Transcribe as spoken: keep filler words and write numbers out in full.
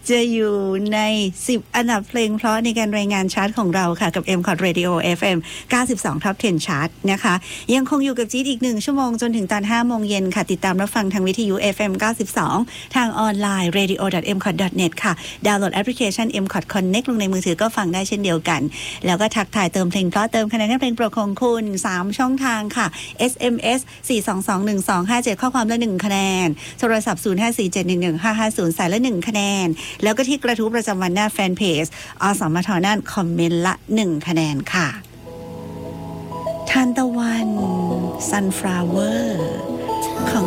จะอยู่ในสิบอันดับเพลงเพราะในการรายงานชาร์ตของเราค่ะกับ เอ็ม คอท Radio เอฟ เอ็ม เก้าสิบสอง Top สิบ Chart นะคะยังคงอยู่กับจี๊ดอีกหนึ่งชั่วโมงจนถึงตอนห้าโมงเย็นค่ะติดตามรับฟังทางวิทยุ เอฟ เอ็ม เก้าสิบสอง ทางออนไลน์ radio dot m c o t dot net ค่ะดาวน์โหลดแอปพลิเคชัน เอ็ม คอท Connect ลงในมือถือก็ฟังได้เช่นเดียวกันแล้วก็ทักทายเติมเพลงเพราะเติมคะแนนให้เพลงโปรดของคุณสามช่องทางค่ะ เอส เอ็ม เอส สี่ สอง สอง หนึ่ง สอง ห้า เจ็ด ข้อความละหนึ่งคะแนนโทรศัพท์ศูนย์ ห้า สี่ เจ็ด หนึ่ง หนึ่ง ห้า ห้า ศูนย์สายละหนึ่งคะแนนแล้วก็ที่กระทู้ประจำวันหน้าแฟนเพจอสมทน่านคอมเมนต์ละหนึ่งคะแนนค่ะทานตะวัน Sunflower ของ